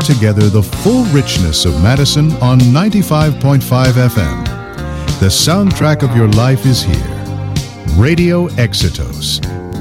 together the full richness of Madison on 95.5 FM. The soundtrack of your life is here. Radio Exitos,